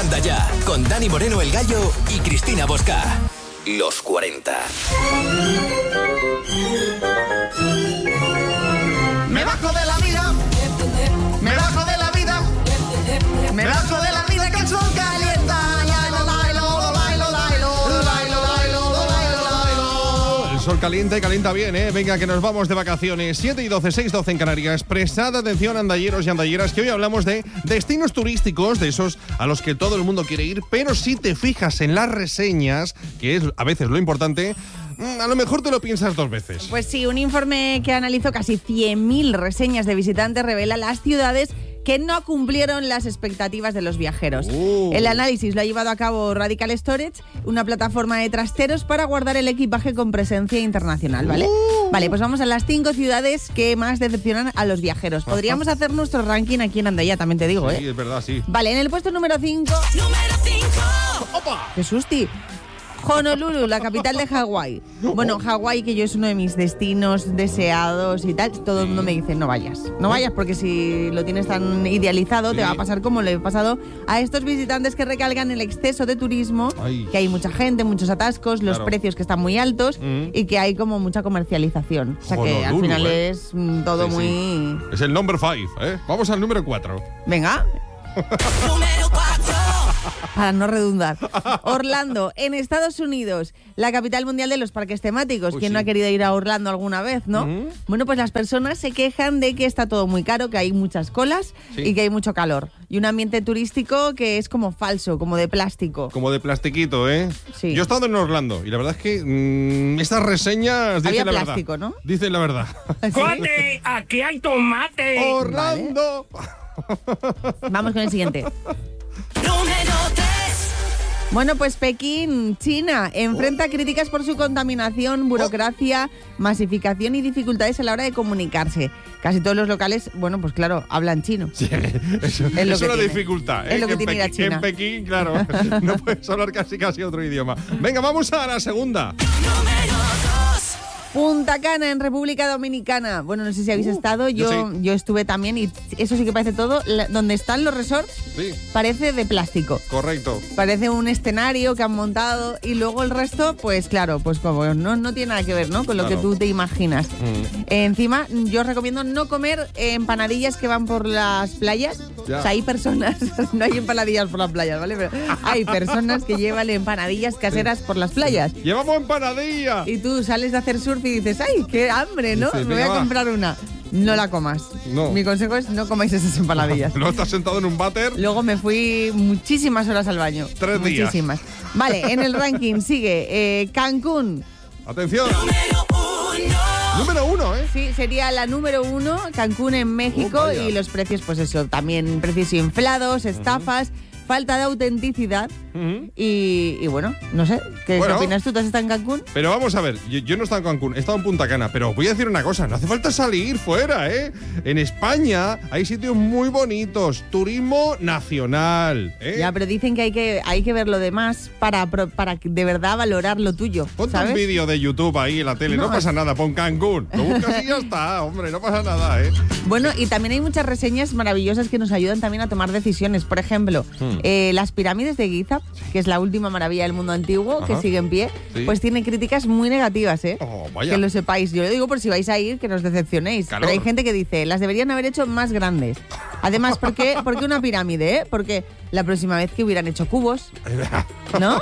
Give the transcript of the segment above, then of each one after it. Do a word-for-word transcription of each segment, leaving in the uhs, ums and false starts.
Anda Ya, con Dani Moreno el Gallo y Cristina Bosca. Los cuarenta. Me bajo de la vida, me bajo de la vida, me bajo de la vida que el sol calienta. El sol calienta y calienta bien, ¿eh? Venga, que nos vamos de vacaciones. siete y doce, seis y doce en Canarias. Prestad atención, andalleros y andalleras, que hoy hablamos de destinos turísticos, de esos a los que todo el mundo quiere ir, pero si te fijas en las reseñas, que es a veces lo importante, a lo mejor te lo piensas dos veces. Pues sí, un informe que analizó casi cien mil reseñas de visitantes revela las ciudades que no cumplieron las expectativas de los viajeros. Uh. El análisis lo ha llevado a cabo Radical Storage, una plataforma de trasteros para guardar el equipaje con presencia internacional, ¿vale? Uh. Vale, pues vamos a las cinco ciudades que más decepcionan a los viajeros. Podríamos Ajá. hacer nuestro ranking aquí en Andaya, también te digo, sí, ¿eh? Sí, es verdad, sí. Vale, en el puesto número cinco... ¡Número cinco! ¡Opa! ¡Qué susti! Honolulu, la capital de Hawái. Bueno, Hawái, que yo es uno de mis destinos deseados y tal, todo el mundo me dice, no vayas. No vayas porque si lo tienes tan idealizado, sí. te va a pasar como le he pasado a estos visitantes que recalcan el exceso de turismo, Ay. que hay mucha gente, muchos atascos, los claro. precios que están muy altos mm. y que hay como mucha comercialización. O sea Honolulu, que al final eh. es todo sí, muy... Sí. Es el number five, ¿eh? Vamos al número cuatro. Venga. Número cuatro. Para no redundar. Orlando, en Estados Unidos, la capital mundial de los parques temáticos. Uy, ¿Quién sí. no ha querido ir a Orlando alguna vez, no? Uh-huh. Bueno, pues las personas se quejan de que está todo muy caro, que hay muchas colas sí. y que hay mucho calor. Y un ambiente turístico que es como falso, como de plástico. Como de plastiquito, ¿eh? Sí. Yo he estado en Orlando y la verdad es que mmm, estas reseñas dicen Había la plástico, verdad. ¿no? Dicen la verdad. ¡Cuate! ¡Aquí hay tomate! ¡Orlando! Vale. Vamos con el siguiente. Número tres. Bueno, pues Pekín, China, enfrenta oh. críticas por su contaminación, burocracia, oh. masificación y dificultades a la hora de comunicarse. Casi todos los locales, bueno, pues claro, hablan chino. Sí, eso es, es una dificultad. Es ¿eh? lo que, que tiene ir a China. En Pekín, claro, no puedes hablar casi casi otro idioma. Venga, vamos a la segunda. Número dos. Punta Cana, en República Dominicana. Bueno, no sé si habéis uh, estado, yo, yo, sí. yo estuve también y eso sí que parece todo. La, donde están los resorts, sí. parece de plástico. Correcto. Parece un escenario que han montado y luego el resto, pues claro, pues como no, no tiene nada que ver, ¿no? Con lo claro. que tú te imaginas. Mm. Eh, encima, yo os recomiendo no comer empanadillas que van por las playas. Ya. O sea, hay personas, no hay empanadillas por las playas, ¿vale? Pero hay personas que llevan empanadillas caseras sí. por las playas. ¡Llevamos empanadilla! Y tú sales de hacer surf y dices, ¡ay, qué hambre!, ¿no? Dice, me voy a comprar va. una. No la comas. No. Mi consejo es no comáis esas empanadillas. No estás sentado en un váter. Luego me fui muchísimas horas al baño. Tres días. Muchísimas. Vale, en el ranking sigue eh, Cancún. Atención. Número uno. Número uno, ¿eh? Sí, sería la número uno, Cancún en México. Oh, y los precios, pues eso, también precios inflados, estafas, uh-huh. falta de autenticidad. Uh-huh. Y, y bueno, no sé, ¿qué, bueno, ¿qué opinas tú? ¿Tú has estado en Cancún? Pero vamos a ver, yo, yo no he estado en Cancún, he estado en Punta Cana, pero os voy a decir una cosa, no hace falta salir fuera, ¿eh? En España hay sitios muy bonitos, turismo nacional, ¿eh? Ya, pero dicen que hay que, hay que ver lo demás para, para de verdad valorar lo tuyo, Ponte ¿sabes? un vídeo de YouTube ahí en la tele, no, no pasa nada, pon Cancún, lo buscas y ya está, hombre, no pasa nada, ¿eh? Bueno, y también hay muchas reseñas maravillosas que nos ayudan también a tomar decisiones. Por ejemplo, hmm. eh, las pirámides de Giza, que es la última maravilla del mundo antiguo, Ajá. que sigue en pie, sí. pues tiene críticas muy negativas, ¿eh? Oh, vaya. Que lo sepáis. Yo lo digo por si vais a ir, que no os decepcionéis. Calor. Pero hay gente que dice, las deberían haber hecho más grandes. Además, ¿por qué, ¿por qué una pirámide, eh? Porque la próxima vez que hubieran hecho cubos, ¿no?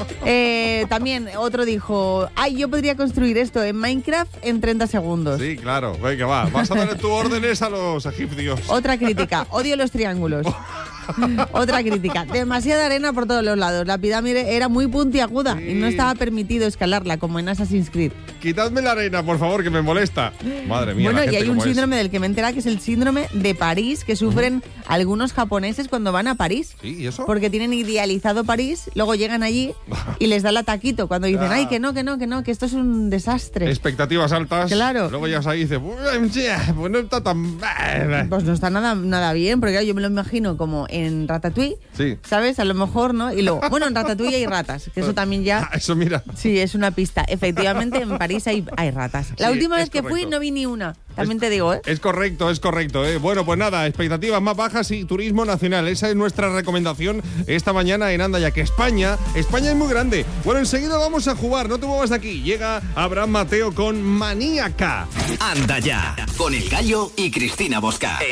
Eh, también otro dijo, ay, yo podría construir esto en Minecraft en treinta segundos. Sí, claro. Venga, va. Vas a darle tus órdenes a los egipcios. Otra crítica. Odio los triángulos. Otra crítica. Demasiada arena por todos los lados. La pirámide era muy puntiaguda sí. y no estaba permitido escalarla como en Assassin's Creed. Quitadme la arena, por favor, que me molesta. Madre mía. Bueno, la y hay un síndrome es. del que me entera, que es el síndrome de París, que sufren uh-huh. algunos japoneses cuando van a París. ¿Sí? ¿Y eso? Porque tienen idealizado París, luego llegan allí y les da el ataquito cuando dicen, ay, que no, que no, que no, que esto es un desastre. Expectativas altas. Claro. Luego llegas ahí y dices, pues no está tan... Pues no está nada, nada bien, porque claro, yo me lo imagino como en Ratatouille, sí. ¿sabes? A lo mejor, ¿no? Y luego, bueno, en Ratatouille hay ratas, que eso también ya... Ah, eso mira. Sí, es una pista. Efectivamente, en París París hay, hay ratas. La Sí, última es vez que fui correcto. no vi ni una. También te digo, ¿eh? Es correcto, es correcto. ¿eh? Bueno, pues nada, expectativas más bajas y turismo nacional. Esa es nuestra recomendación esta mañana en Anda, ya que España, España es muy grande. Bueno, enseguida vamos a jugar, no te muevas de aquí. Llega Abraham Mateo con Maníaca. Anda ya, con El Gallo y Cristina Bosca.